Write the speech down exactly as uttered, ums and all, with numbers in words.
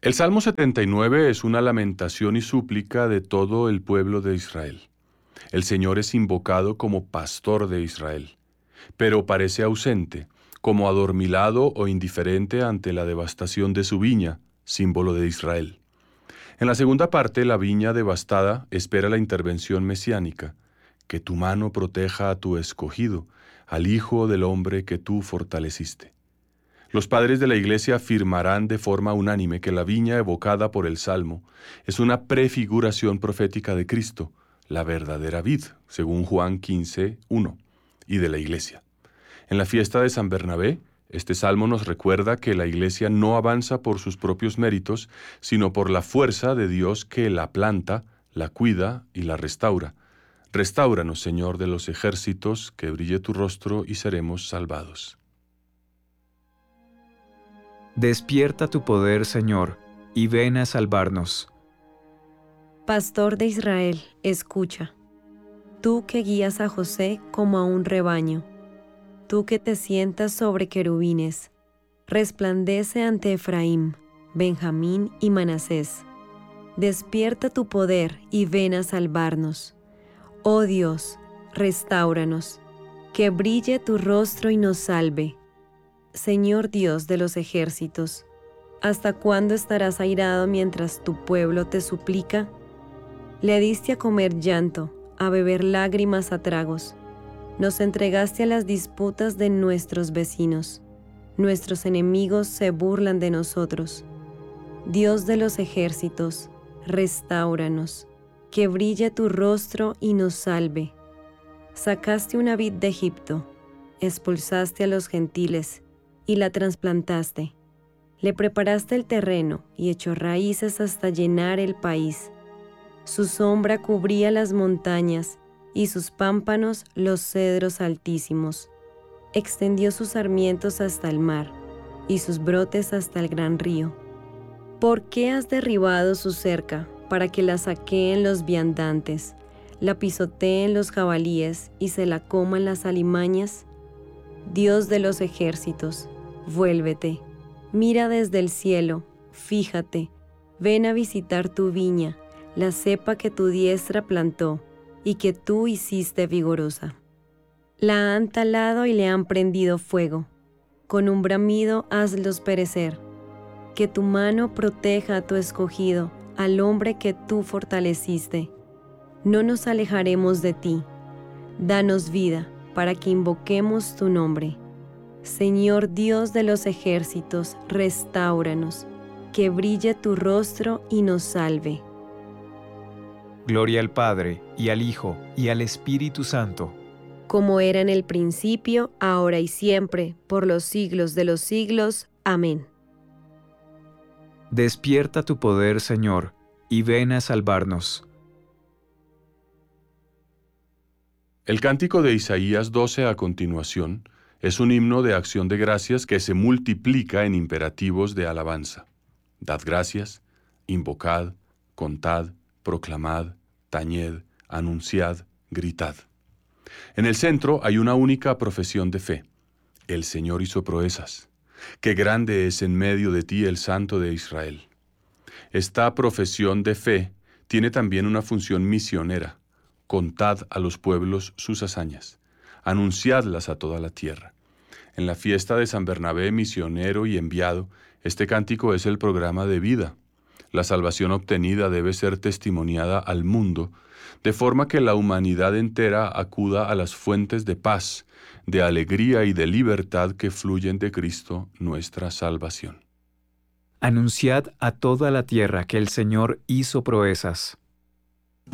El Salmo setenta y nueve es una lamentación y súplica de todo el pueblo de Israel. El Señor es invocado como pastor de Israel, pero parece ausente, como adormilado o indiferente ante la devastación de su viña, símbolo de Israel. En la segunda parte, la viña devastada espera la intervención mesiánica, que tu mano proteja a tu escogido, al Hijo del Hombre que tú fortaleciste. Los padres de la Iglesia afirmarán de forma unánime que la viña evocada por el Salmo es una prefiguración profética de Cristo, la verdadera vid, según Juan quince, uno, y de la Iglesia. En la fiesta de San Bernabé, este salmo nos recuerda que la Iglesia no avanza por sus propios méritos, sino por la fuerza de Dios que la planta, la cuida y la restaura. Restáuranos, Señor de los ejércitos, que brille tu rostro y seremos salvados. Despierta tu poder, Señor, y ven a salvarnos. Pastor de Israel, escucha. Tú que guías a José como a un rebaño, tú que te sientas sobre querubines, resplandece ante Efraín, Benjamín y Manasés. Despierta tu poder y ven a salvarnos. Oh Dios, restáuranos, que brille tu rostro y nos salve. Señor Dios de los ejércitos, ¿hasta cuándo estarás airado mientras tu pueblo te suplica? Le diste a comer llanto, a beber lágrimas a tragos. Nos entregaste a las disputas de nuestros vecinos. Nuestros enemigos se burlan de nosotros. Dios de los ejércitos, restáuranos, que brille tu rostro y nos salve. Sacaste una vid de Egipto, expulsaste a los gentiles y la trasplantaste. Le preparaste el terreno y echó raíces hasta llenar el país. Su sombra cubría las montañas y sus pámpanos los cedros altísimos. Extendió sus sarmientos hasta el mar y sus brotes hasta el gran río. ¿Por qué has derribado su cerca para que la saqueen los viandantes, la pisoteen los jabalíes y se la coman las alimañas? Dios de los ejércitos, vuélvete, mira desde el cielo, fíjate, ven a visitar tu viña, la cepa que tu diestra plantó y que tú hiciste vigorosa. La han talado y le han prendido fuego, con un bramido hazlos perecer. Que tu mano proteja a tu escogido, al hombre que tú fortaleciste. No nos alejaremos de ti. Danos vida para que invoquemos tu nombre. Señor Dios de los ejércitos, restáuranos, que brille tu rostro y nos salve. Gloria al Padre, y al Hijo, y al Espíritu Santo. Como era en el principio, ahora y siempre, por los siglos de los siglos. Amén. Despierta tu poder, Señor, y ven a salvarnos. El cántico de Isaías doce a continuación es un himno de acción de gracias que se multiplica en imperativos de alabanza. Dad gracias, invocad, contad, proclamad, tañed, anunciad, gritad. En el centro hay una única profesión de fe. El Señor hizo proezas. Qué grande es en medio de ti el Santo de Israel. Esta profesión de fe tiene también una función misionera. Contad a los pueblos sus hazañas. Anunciadlas a toda la tierra. En la fiesta de San Bernabé, misionero y enviado, este cántico es el programa de vida. La salvación obtenida debe ser testimoniada al mundo, de forma que la humanidad entera acuda a las fuentes de paz, de alegría y de libertad que fluyen de Cristo, nuestra salvación. Anunciad a toda la tierra que el Señor hizo proezas.